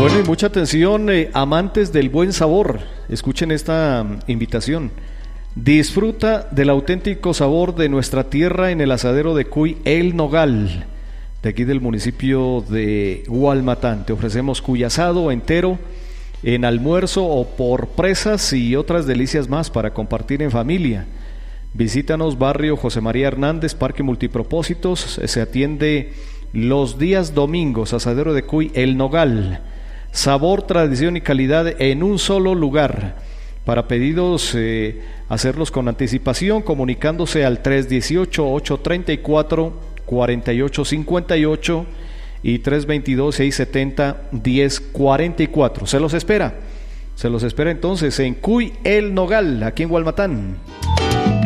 Bueno, y mucha atención, amantes del buen sabor. Escuchen esta invitación. Disfruta del auténtico sabor de nuestra tierra en el asadero de Cuy El Nogal, de aquí del municipio de Hualmatán. Te ofrecemos cuy asado entero, en almuerzo o por presas y otras delicias más para compartir en familia. Visítanos, barrio José María Hernández, Parque Multipropósitos. Se atiende los días domingos. Asadero de Cuy El Nogal. Sabor, tradición y calidad en un solo lugar. Para pedidos, hacerlos con anticipación, comunicándose al 318-834-4858 y 322-670-1044. Se los espera entonces en Cuy El Nogal, aquí en Hualmatán.